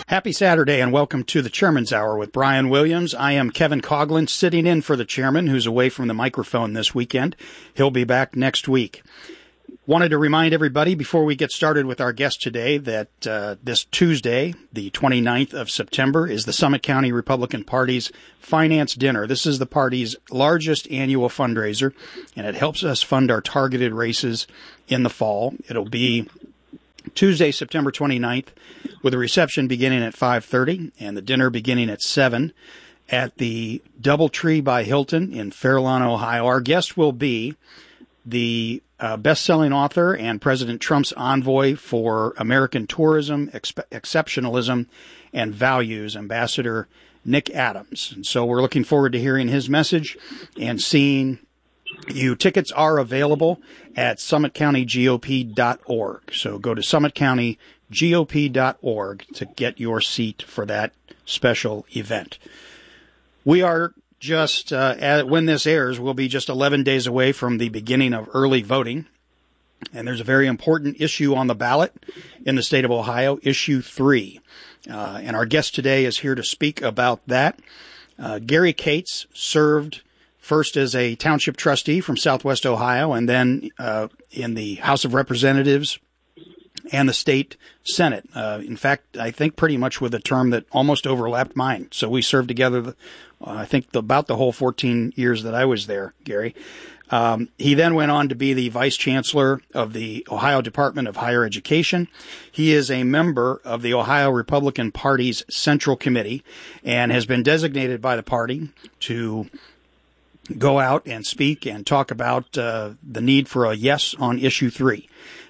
Happy Saturday and welcome to the Chairman's Hour with Brian Williams. I am Kevin Coughlin, sitting in for the chairman who's away from the microphone this weekend. He'll be back next week. Wanted to remind everybody before we get started with our guest today that this Tuesday, the 29th of September, is the Summit County Republican Party's Finance Dinner. This is the party's largest annual fundraiser, and it helps us fund our targeted races in the fall. It'll be Tuesday, September 29th, with a reception beginning at 5:30 and the dinner beginning at 7 at the Doubletree by Hilton in Fairlawn, Ohio. Our guest will be the best-selling author and President Trump's envoy for American tourism, exceptionalism, and values, Ambassador Nick Adams. And so we're looking forward to hearing his message and seeing you. Tickets are available at summitcountygop.org. So go to summitcountygop.org to get your seat for that special event. We are just, when this airs, we'll be just 11 days away from the beginning of early voting. And there's a very important issue on the ballot in the state of Ohio, Issue 3. And our guest today is here to speak about that. Gary Cates served first as a township trustee from Southwest Ohio, and then in the House of Representatives and the state Senate. In fact, I think pretty much with a term that almost overlapped mine. So we served together, I think, about the whole 14 years that I was there, Gary. He then went on to be the Vice Chancellor of the Ohio Department of Higher Education. He is a member of the Ohio Republican Party's Central Committee and has been designated by the party to go out and speak and talk about the need for a yes on Issue 3.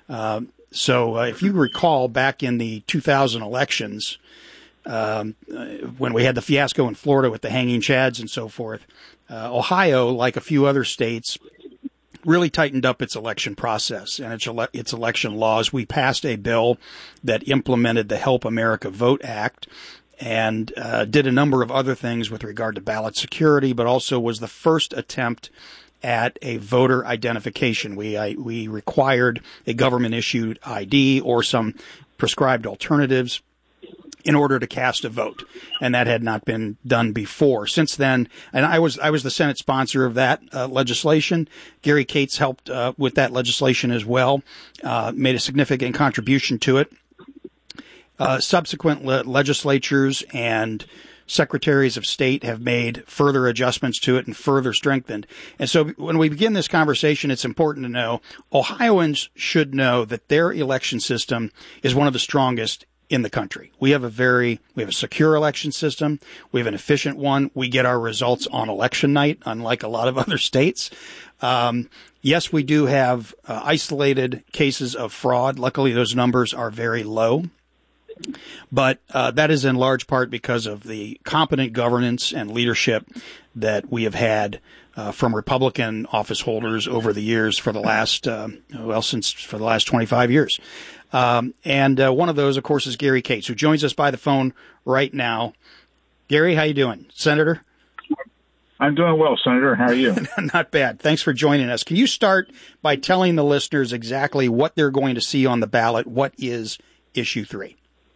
So if you recall, back in the 2000 elections, when we had the fiasco in Florida with the hanging chads and so forth, Ohio, like a few other states, really tightened up its election process and its election laws. We passed a bill that implemented the Help America Vote Act, and did a number of other things with regard to ballot security, but also was the first attempt at a voter identification. We required a government-issued ID or some prescribed alternatives in order to cast a vote, and that had not been done before. Since then, and I was the Senate sponsor of that legislation. Gary Cates helped with that legislation as well, made a significant contribution to it. Subsequent legislatures and secretaries of state have made further adjustments to it and further strengthened. And so when we begin this conversation, it's important to know Ohioans should know that their election system is one of the strongest in the country. We have a secure election system. We have an efficient one. We get our results on election night, unlike a lot of other states. Yes, we do have isolated cases of fraud. Luckily, those numbers are very low. But that is in large part because of the competent governance and leadership that we have had from Republican office holders over the years for the last, for the last 25 years. And one of those, of course, is Gary Cates, who joins us by the phone right now. Gary, how you doing, Senator? I'm doing well, Senator. How are you? Not bad. Thanks for joining us. Can you start by telling the listeners exactly what they're going to see on the ballot? What is Issue 3?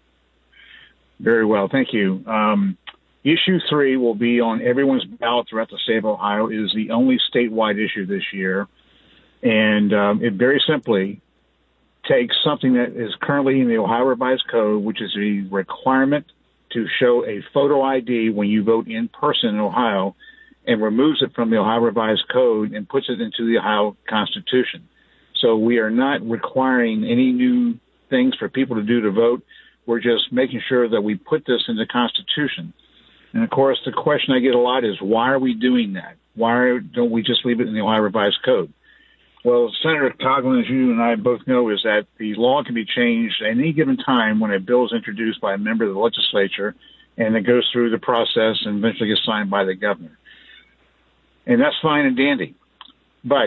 Very well. Thank you. Issue 3 will be on everyone's ballot throughout the state of Ohio. It is the only statewide issue this year. And it very simply takes something that is currently in the Ohio Revised Code, which is a requirement to show a photo ID when you vote in person in Ohio, and removes it from the Ohio Revised Code and puts it into the Ohio Constitution. So we are not requiring any new things for people to do to vote. We're just making sure that we put this in the Constitution. And, of course, the question I get a lot is, why are we doing that? Why don't we just leave it in the Ohio Revised Code? Well, Senator Coughlin, as you and I both know, is that the law can be changed at any given time when a bill is introduced by a member of the legislature, and it goes through the process and eventually gets signed by the governor. And that's fine and dandy. But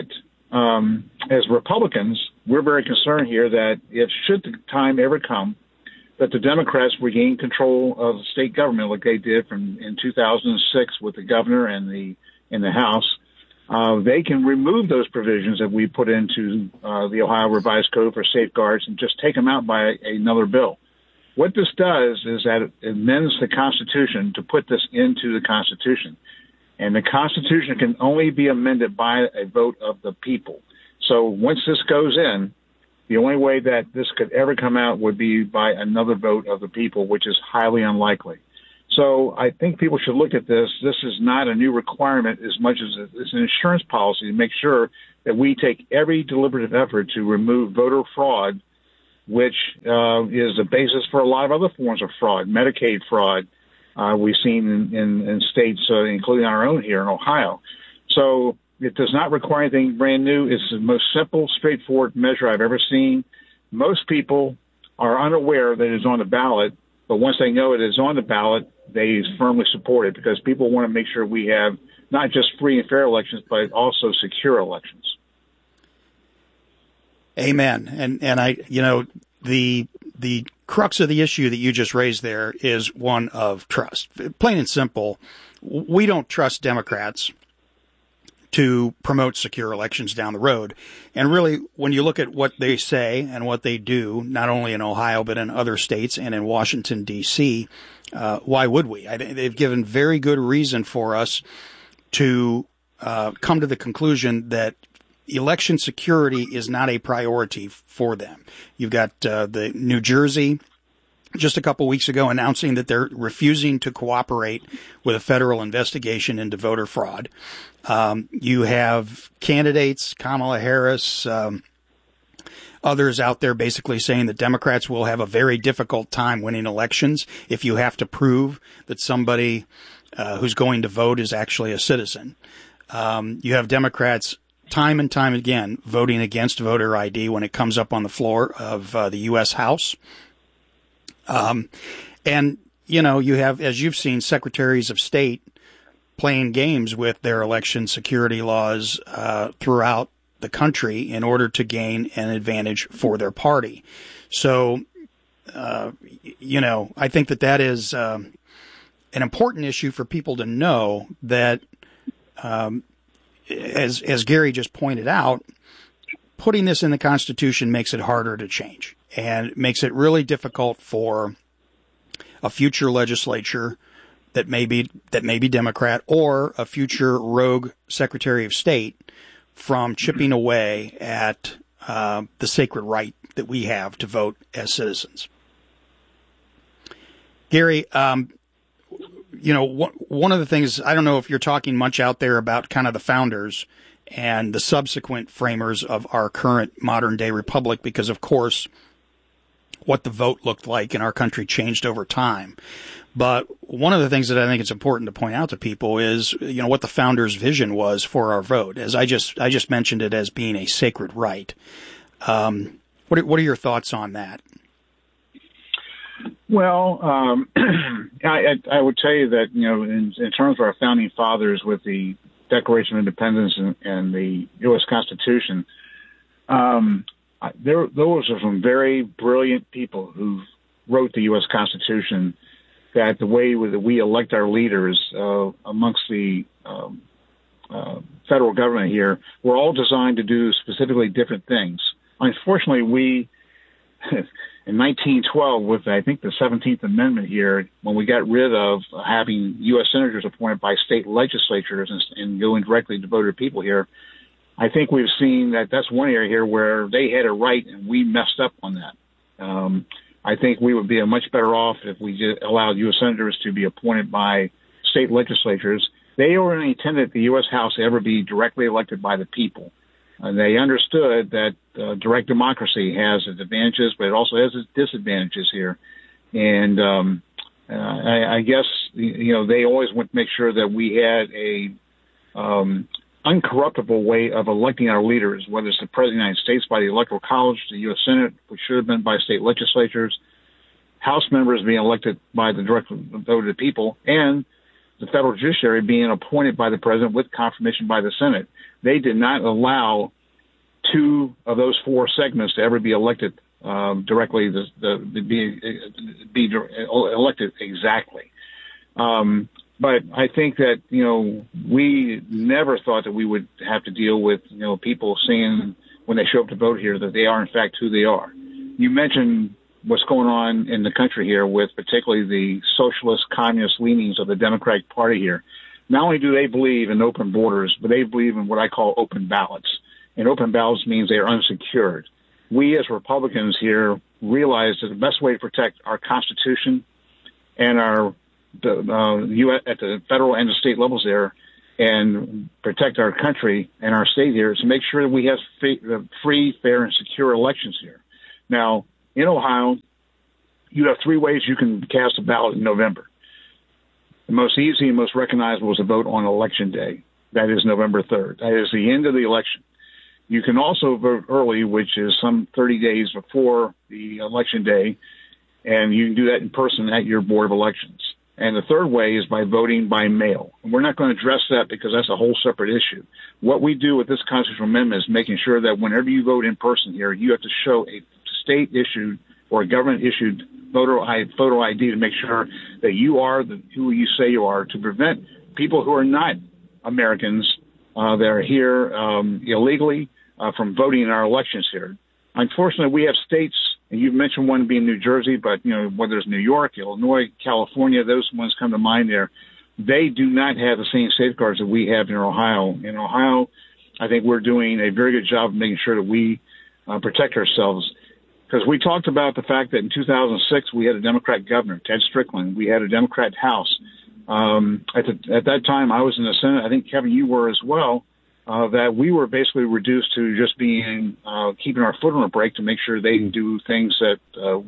as Republicans, we're very concerned here that if should the time ever come that the Democrats regain control of the state government like they did in 2006 with the governor and the House, they can remove those provisions that we put into the Ohio Revised Code for safeguards and just take them out by another bill. What this does is that it amends the Constitution to put this into the Constitution. And the Constitution can only be amended by a vote of the people. So once this goes in, the only way that this could ever come out would be by another vote of the people, which is highly unlikely. So I think people should look at this. This is not a new requirement as much as it's an insurance policy to make sure that we take every deliberative effort to remove voter fraud, which is the basis for a lot of other forms of fraud, Medicaid fraud we've seen in states, including our own here in Ohio. So it does not require anything brand new. It's the most simple, straightforward measure I've ever seen. Most people are unaware that it's on the ballot, but once they know it is on the ballot, they firmly support it because people want to make sure we have not just free and fair elections, but also secure elections. Amen. And I, the crux of the issue that you just raised there is one of trust. Plain and simple, we don't trust Democrats to promote secure elections down the road. And really, when you look at what they say and what they do, not only in Ohio, but in other states and in Washington, D.C., why would we? They've given very good reason for us to come to the conclusion that election security is not a priority for them. You've got the New Jersey just a couple weeks ago announcing that they're refusing to cooperate with a federal investigation into voter fraud. You have candidates, Kamala Harris, others out there basically saying that Democrats will have a very difficult time winning elections if you have to prove that somebody who's going to vote is actually a citizen. You have Democrats time and time again voting against voter ID when it comes up on the floor of the U.S. House. And, you have, as you've seen, secretaries of state playing games with their election security laws throughout the country in order to gain an advantage for their party. So, I think that is an important issue for people to know that, as Gary just pointed out, putting this in the Constitution makes it harder to change and makes it really difficult for a future legislature that may be Democrat or a future rogue Secretary of State from chipping away at the sacred right that we have to vote as citizens. Gary, one of the things, I don't know if you're talking much out there about kind of the founders and the subsequent framers of our current modern day republic, because of course what the vote looked like in our country changed over time. But one of the things that I think it's important to point out to people is, what the founders' vision was for our vote. As I just mentioned it as being a sacred right. What are your thoughts on that? Well, I would tell you that, in terms of our founding fathers with the Declaration of Independence and the U.S. Constitution, those are some very brilliant people who wrote the U.S. Constitution, that the way that we elect our leaders amongst the federal government here were all designed to do specifically different things. Unfortunately, we, in 1912, with I think the 17th Amendment here, when we got rid of having U.S. senators appointed by state legislatures and going directly to voted people here, I think we've seen that that's one area here where they had it right and we messed up on that. I think we would be much better off if we just allowed U.S. senators to be appointed by state legislatures. They only intended the U.S. House to ever be directly elected by the people. And they understood that direct democracy has its advantages, but it also has its disadvantages here. And I guess, they always want to make sure that we had a uncorruptible way of electing our leaders, whether it's the President of the United States by the Electoral College, the U.S. Senate, which should have been by state legislatures, House members being elected by the direct voted people, and the federal judiciary being appointed by the President with confirmation by the Senate. They did not allow two of those four segments to ever be elected directly, be elected exactly. But I think that, we never thought that we would have to deal with, people saying when they show up to vote here that they are, in fact, who they are. You mentioned what's going on in the country here with particularly the socialist, communist leanings of the Democratic Party here. Not only do they believe in open borders, but they believe in what I call open ballots. And open ballots means they are unsecured. We as Republicans here realize that the best way to protect our Constitution and our U.S. at the federal and the state levels there and protect our country and our state here is to make sure that we have free, fair, and secure elections here. Now, in Ohio, you have three ways you can cast a ballot in November. The most easy and most recognizable is a vote on Election Day. That is November 3rd. That is the end of the election. You can also vote early, which is some 30 days before the Election Day, and you can do that in person at your Board of Elections. And the third way is by voting by mail. And we're not going to address that because that's a whole separate issue. What we do with this constitutional amendment is making sure that whenever you vote in person here, you have to show a state-issued or a government-issued photo ID to make sure that you are who you say you are, to prevent people who are not Americans that are here illegally from voting in our elections here. Unfortunately, we have states, and you've mentioned one being New Jersey, but whether it's New York, Illinois, California, those ones come to mind there. They do not have the same safeguards that we have in Ohio. In Ohio, I think we're doing a very good job of making sure that we protect ourselves. Because we talked about the fact that in 2006 we had a Democrat governor, Ted Strickland. We had a Democrat House. At that time, I was in the Senate. I think, Kevin, you were as well. That we were basically reduced to just being keeping our foot on the brake to make sure they didn't do things that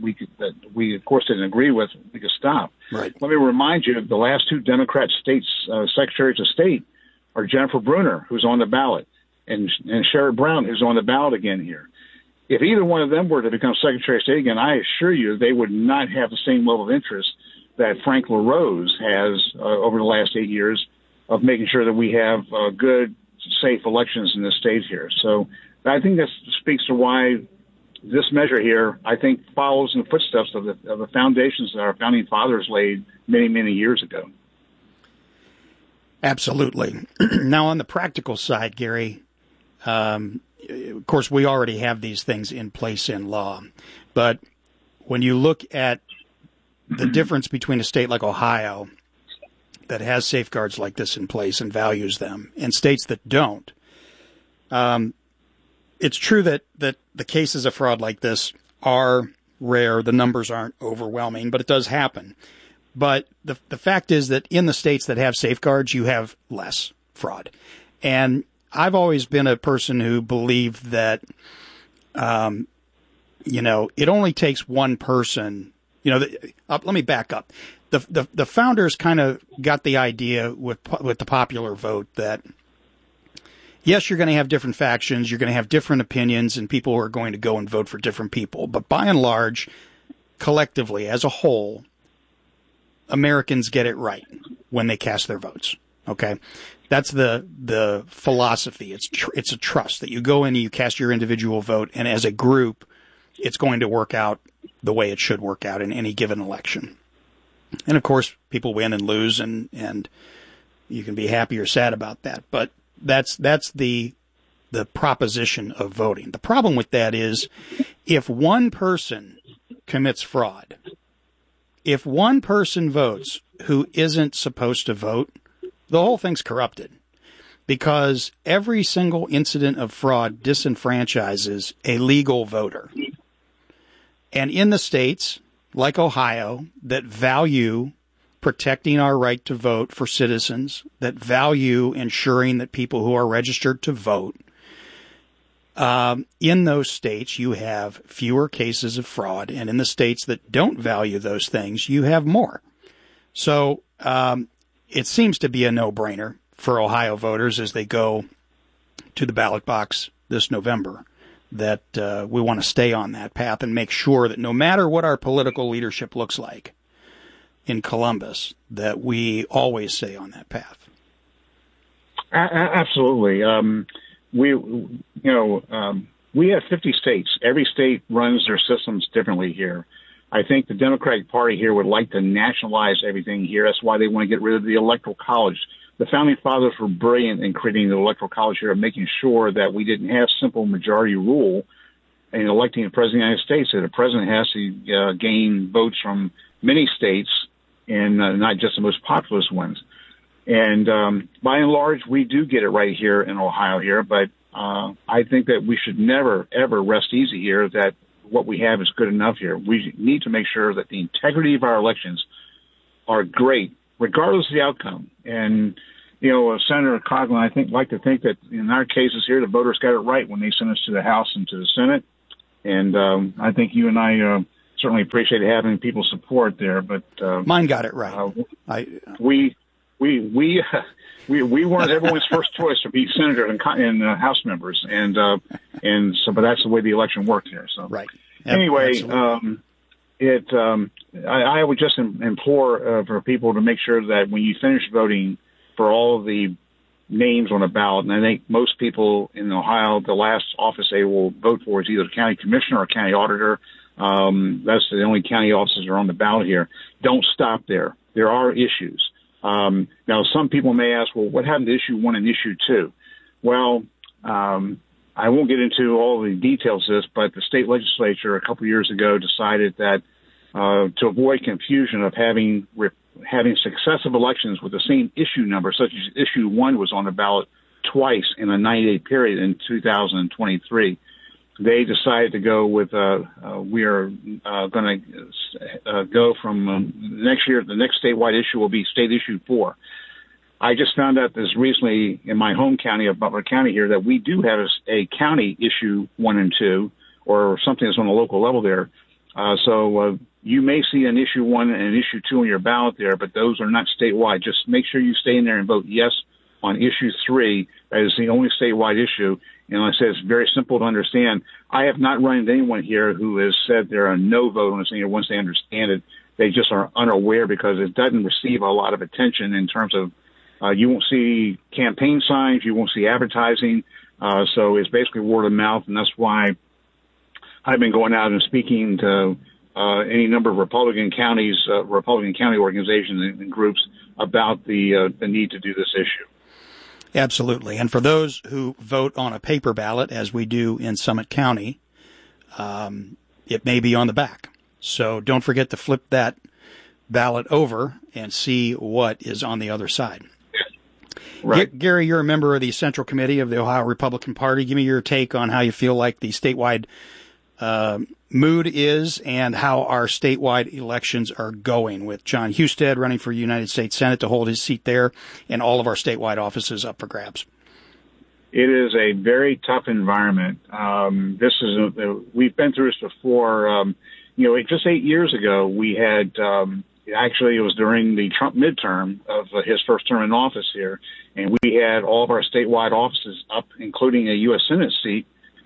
we of course didn't agree with. We could stop. Right. Let me remind you, the last two Democrat states secretaries of state are Jennifer Brunner, who's on the ballot, and Sherrod Brown, who's on the ballot again here. If either one of them were to become Secretary of State again, I assure you they would not have the same level of interest that Frank LaRose has over the last 8 years of making sure that we have good, safe elections in this state here. So I think that speaks to why this measure here, I think, follows in the footsteps of the foundations that our founding fathers laid many, many years ago. Absolutely. Now, on the practical side, Gary, of course, we already have these things in place in law. But when you look at the difference between a state like Ohio that has safeguards like this in place and values them, and states that don't, it's true that the cases of fraud like this are rare. The numbers aren't overwhelming, but it does happen. But the fact is that in the states that have safeguards, you have less fraud. And I've always been a person who believed that, it only takes one person. Let me back up. The founders kind of got the idea with the popular vote that, yes, you're going to have different factions, you're going to have different opinions, and people are going to go and vote for different people. But by and large, collectively, as a whole, Americans get it right when they cast their votes. Okay, that's the philosophy. It's a trust that you go in and you cast your individual vote, and as a group, it's going to work out the way it should work out in any given election. And of course, people win and lose, and you can be happy or sad about that. But that's the proposition of voting. The problem with that is if one person commits fraud, if one person votes who isn't supposed to vote, the whole thing's corrupted, because every single incident of fraud disenfranchises a legal voter. And in the states like Ohio that value protecting our right to vote for citizens, that value ensuring that people who are registered to vote, in those states you have fewer cases of fraud, and in the states that don't value those things, you have more. So it seems to be a no-brainer for Ohio voters as they go to the ballot box this November that we want to stay on that path and make sure that no matter what our political leadership looks like in Columbus, that we always stay on that path. Absolutely. We have 50 states. Every state runs their systems differently here. I think the Democratic Party here would like to nationalize everything here. That's why they want to get rid of the Electoral College. The Founding Fathers were brilliant in creating the Electoral College here and making sure that we didn't have simple majority rule in electing the president of the United States, that the president has to gain votes from many states and not just the most populous ones. And by and large, we do get it right here in Ohio here, but I think that we should never, ever rest easy here that what we have is good enough here. We need to make sure that the integrity of our elections are great, regardless of the outcome. And, you know, Senator Coughlin, I like to think that in our cases here, the voters got it right when they sent us to the House and to the Senate. And I think you and I certainly appreciate having people's support there. But mine got it right. We weren't everyone's first choice to be senator and House members, and so, but that's the way the election worked here. So right. Anyway, I would just implore for people to make sure that when you finish voting for all of the names on a ballot, and I think most people in Ohio, the last office they will vote for is either county commissioner or county auditor. That's the only county offices that are on the ballot here. Don't stop there. There are issues. Now, some people may ask, well, what happened to issue 1 and issue 2? Well, I won't get into all the details of this, but the state legislature a couple of years ago decided that to avoid confusion of having successive elections with the same issue number, such as issue 1 was on the ballot twice in a 90-day period in 2023, they decided to go with we are going to go from next year. The next statewide issue will be state issue 4. I just found out this recently in my home county of Butler County here that we do have a county issue 1 and 2, or something that's on a local level there. So you may see an issue 1 and an issue 2 on your ballot there, but those are not statewide. Just make sure you stay in there and vote yes on issue 3. That is the only statewide issue. And like I said, it's very simple to understand. I have not run into anyone here who has said they're a no vote on this thing, or once they understand it, they just are unaware because it doesn't receive a lot of attention in terms of you won't see campaign signs, you won't see advertising. So it's basically word of mouth, and that's why I've been going out and speaking to any number of Republican county organizations and groups about the need to do this issue. Absolutely. And for those who vote on a paper ballot, as we do in Summit County, it may be on the back. So don't forget to flip that ballot over and see what is on the other side. Right. Gary, you're a member of the Central Committee of the Ohio Republican Party. Give me your take on how you feel like the statewide mood is and how our statewide elections are going, with John Husted running for United States Senate to hold his seat there and all of our statewide offices up for grabs. It is a very tough environment. We've been through this before. Just 8 years ago, we had, actually it was during the Trump midterm of his first term in office here, and we had all of our statewide offices up, including a U.S. Senate seat.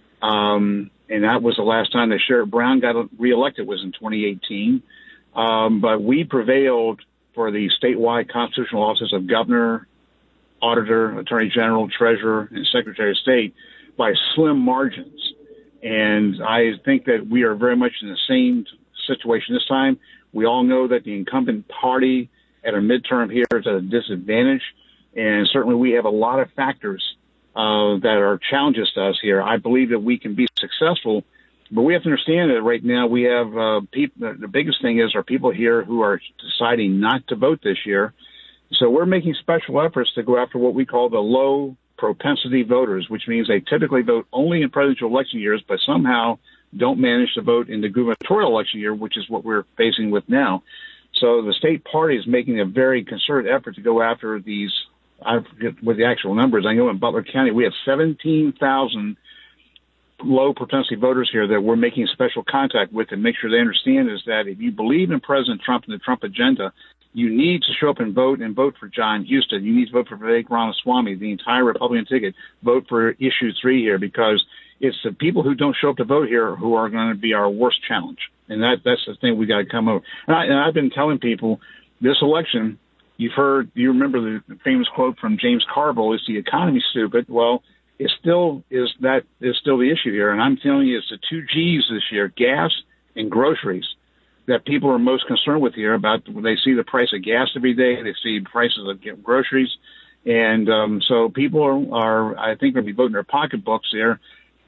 And that was the last time that Sherrod Brown got reelected, was in 2018. But we prevailed for the statewide constitutional offices of governor, auditor, attorney general, treasurer, and secretary of state by slim margins. And I think that we are very much in the same situation this time. We all know that the incumbent party at a midterm here is at a disadvantage. And certainly we have a lot of factors that are challenges to us here. I believe that we can be successful, but we have to understand that right now we have people. The biggest thing is our people here who are deciding not to vote this year. So we're making special efforts to go after what we call the low propensity voters, which means they typically vote only in presidential election years, but somehow don't manage to vote in the gubernatorial election year, which is what we're facing with now. So the state party is making a very concerted effort to go after these. I forget what the actual numbers. I know in Butler County we have 17,000 low propensity voters here that we're making special contact with and make sure they understand is that if you believe in President Trump and the Trump agenda, you need to show up and vote for John Husted. You need to vote for Vivek Ramaswamy, the entire Republican ticket. Vote for issue 3 here, because it's the people who don't show up to vote here who are going to be our worst challenge. And that's the thing we got to come over. And I've been telling people this election, you remember the famous quote from James Carville, is the economy stupid? Well, it still is the issue here. And I'm telling you, it's the 2 G's this year, gas and groceries, that people are most concerned with here about. When they see the price of gas every day, they see prices of groceries. And so people are I think, going to be voting their pocketbooks there.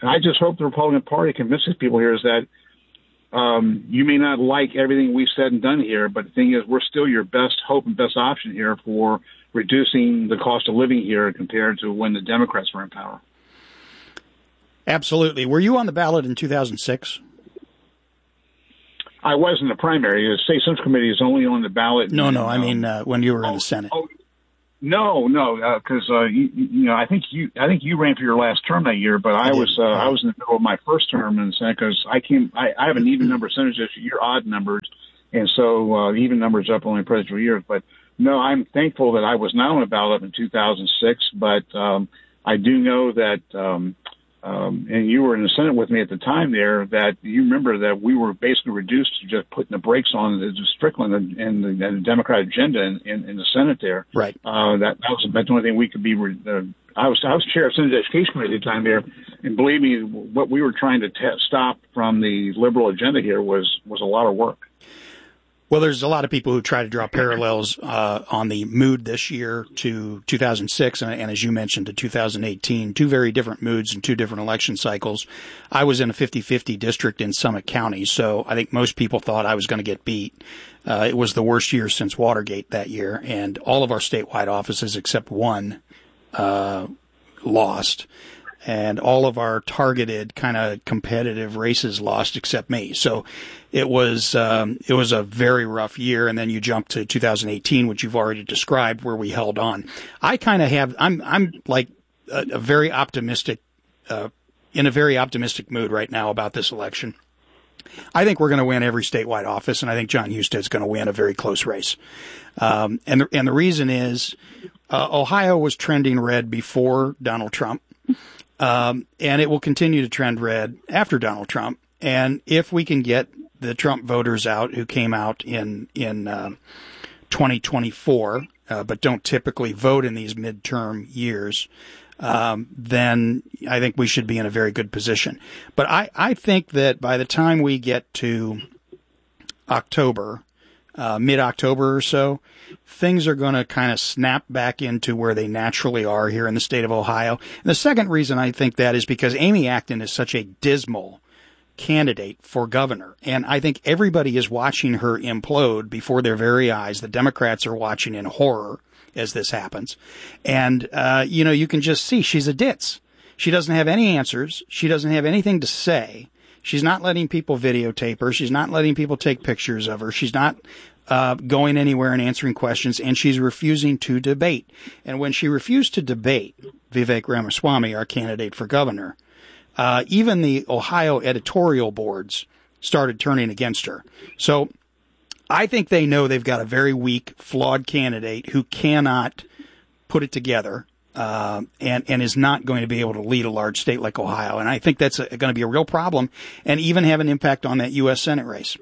And I just hope the Republican Party convinces people here is that you may not like everything we've said and done here, but the thing is we're still your best hope and best option here for reducing the cost of living here compared to when the Democrats were in power. Absolutely. Were you on the ballot in 2006? I was in the primary. The State Central Committee is only on the ballot. No, I mean when you were in the Senate. No, because I think you ran for your last term that year, but I was in the middle of my first term in the Senate because I have an even number of senators this year, you're odd numbers, and so even numbers up only presidential years. But no, I'm thankful that I was not on the ballot in 2006, but I do know that. And you were in the Senate with me at the time there, that you remember that we were basically reduced to just putting the brakes on the Strickland and the Democratic agenda in the Senate there. Right. That was the only thing we could be. I was chair of Senate Education Committee at the time there, and believe me, what we were trying to stop from the liberal agenda here was a lot of work. Well, there's a lot of people who try to draw parallels on the mood this year to 2006 and as you mentioned, to 2018, two very different moods and two different election cycles. I was in a 50-50 district in Summit County, so I think most people thought I was going to get beat. It was the worst year since Watergate that year, and all of our statewide offices except one lost. And all of our targeted kind of competitive races lost except me. So it was a very rough year. And then you jump to 2018, which you've already described, where we held on. I kind of I'm like a very optimistic, in a very optimistic mood right now about this election. I think we're going to win every statewide office, and I think Jon Husted's going to win a very close race. And the reason is, Ohio was trending red before Donald Trump. And it will continue to trend red after Donald Trump. And if we can get the Trump voters out who came out in 2024, but don't typically vote in these midterm years, then I think we should be in a very good position. But I think that by the time we get to October, mid-October or so, things are going to kind of snap back into where they naturally are here in the state of Ohio. And the second reason I think that is because Amy Acton is such a dismal candidate for governor. And I think everybody is watching her implode before their very eyes. The Democrats are watching in horror as this happens. And, you can just see she's a ditz. She doesn't have any answers. She doesn't have anything to say. She's not letting people videotape her. She's not letting people take pictures of her. She's not going anywhere and answering questions, and she's refusing to debate. And when she refused to debate Vivek Ramaswamy, our candidate for governor, even the Ohio editorial boards started turning against her. So I think they know they've got a very weak, flawed candidate who cannot put it together. And is not going to be able to lead a large state like Ohio. And I think that's going to be a real problem and even have an impact on that U.S. Senate race.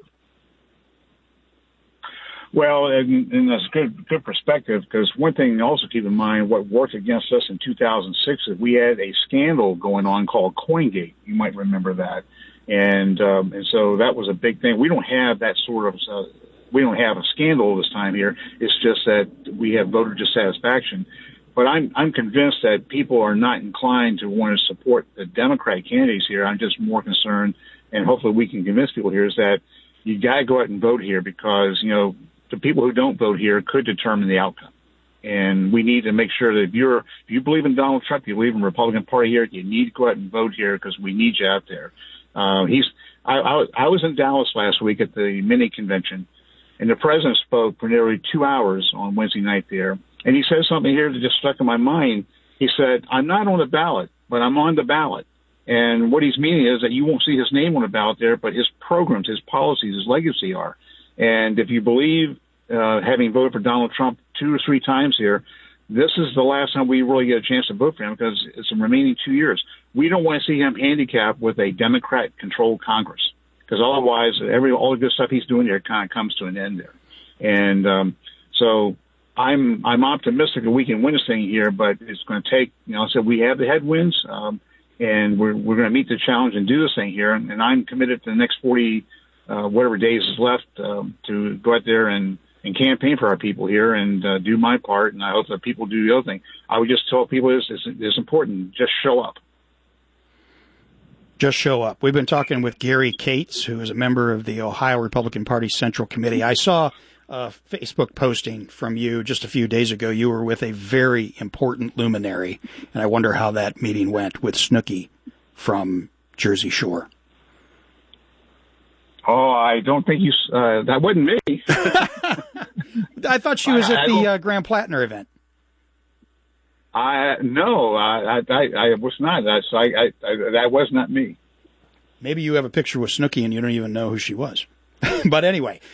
Well, and that's good perspective, because one thing to also keep in mind, what worked against us in 2006 is we had a scandal going on called CoinGate. You might remember that. And so that was a big thing. We don't have that sort of we don't have a scandal this time here. It's just that we have voter dissatisfaction. But I'm convinced that people are not inclined to want to support the Democratic candidates here. I'm just more concerned, and hopefully we can convince people here, is that you got to go out and vote here, because, the people who don't vote here could determine the outcome. And we need to make sure that if you believe in Donald Trump, you believe in the Republican Party here, you need to go out and vote here, because we need you out there. I was in Dallas last week at the mini convention, and the president spoke for nearly 2 hours on Wednesday night there. And he said something here that just stuck in my mind. He said, I'm not on the ballot, but I'm on the ballot. And what he's meaning is that you won't see his name on the ballot there, but his programs, his policies, his legacy are. And if you believe, having voted for Donald Trump 2 or 3 times here, this is the last time we really get a chance to vote for him, because it's the remaining 2 years. We don't want to see him handicapped with a Democrat-controlled Congress, because otherwise all the good stuff he's doing there kind of comes to an end there. And so I'm optimistic that we can win this thing here, but it's going to take, I said we have the headwinds, and we're going to meet the challenge and do this thing here. And I'm committed to the next 40, whatever days is left, to go out there and campaign for our people here and do my part. And I hope that people do the other thing. I would just tell people it's important. Just show up. Just show up. We've been talking with Gary Cates, who is a member of the Ohio Republican Party Central Committee. I saw a Facebook posting from you just a few days ago. You were with a very important luminary, and I wonder how that meeting went with Snooki from Jersey Shore. Oh, I don't think that wasn't me. I thought she was at the Graham Plattner event. No, I was not. That was not me. Maybe you have a picture with Snooki and you don't even know who she was. But anyway,